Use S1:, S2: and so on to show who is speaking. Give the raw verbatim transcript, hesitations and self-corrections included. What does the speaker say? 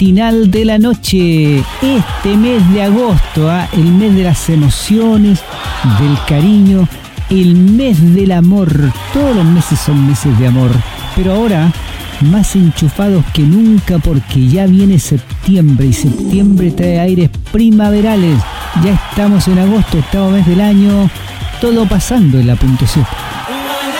S1: matinal de la noche. Este mes de agosto, ¿eh? El mes de las emociones, del cariño, el mes del amor. Todos los meses son meses de amor, pero ahora más enchufados que nunca porque ya viene septiembre y septiembre trae aires primaverales. Ya estamos en agosto, octavo mes del año, todo pasando en la punto C.